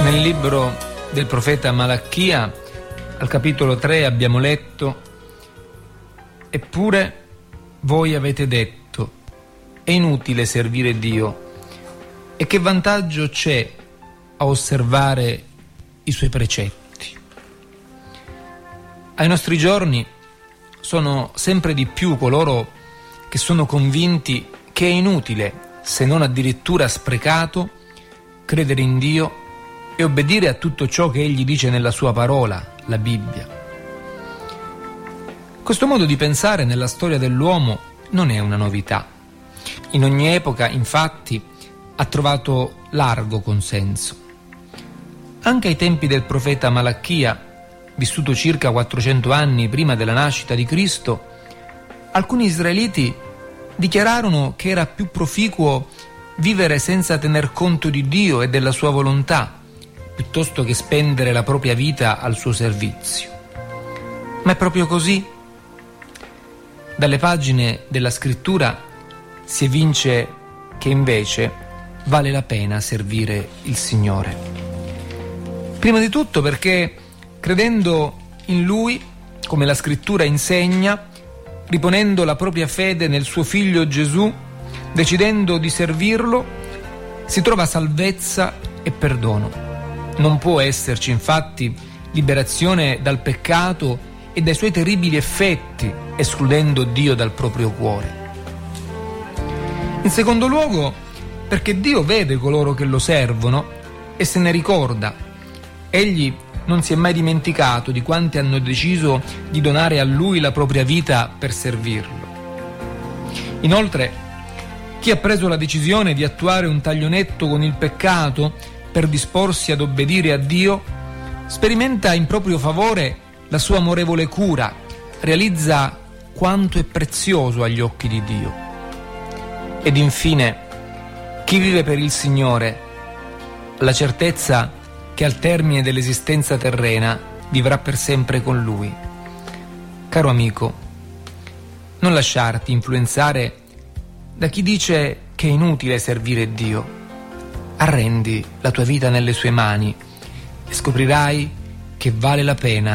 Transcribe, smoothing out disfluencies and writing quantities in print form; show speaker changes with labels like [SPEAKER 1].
[SPEAKER 1] Nel libro del profeta Malachia, al capitolo 3, abbiamo letto: eppure voi avete detto, è inutile servire Dio, e che vantaggio c'è a osservare i suoi precetti? Ai nostri giorni sono sempre di più coloro che sono convinti che è inutile, se non addirittura sprecato, credere in Dio e obbedire a tutto ciò che Egli dice nella sua parola, la Bibbia. Questo modo di pensare nella storia dell'uomo non è una novità. In ogni epoca, infatti, ha trovato largo consenso. Anche ai tempi del profeta Malachia, vissuto circa 400 anni prima della nascita di Cristo, alcuni israeliti dichiararono che era più proficuo vivere senza tener conto di Dio e della sua volontà, piuttosto che spendere la propria vita al suo servizio. Ma è proprio così? Dalle pagine della Scrittura si evince che invece vale la pena servire il Signore. Prima di tutto perché, credendo in Lui, come la Scrittura insegna, riponendo la propria fede nel suo Figlio Gesù, decidendo di servirlo, si trova salvezza e perdono. Non può esserci, infatti, liberazione dal peccato e dai suoi terribili effetti, escludendo Dio dal proprio cuore. In secondo luogo, perché Dio vede coloro che lo servono e se ne ricorda. Egli non si è mai dimenticato di quanti hanno deciso di donare a Lui la propria vita per servirlo. Inoltre, chi ha preso la decisione di attuare un taglio netto con il peccato per disporsi ad obbedire a Dio, sperimenta in proprio favore la sua amorevole cura, realizza quanto è prezioso agli occhi di Dio. Ed infine, chi vive per il Signore ha la certezza che al termine dell'esistenza terrena vivrà per sempre con Lui. Caro amico, non lasciarti influenzare da chi dice che è inutile servire Dio. Arrendi la tua vita nelle sue mani e scoprirai che vale la pena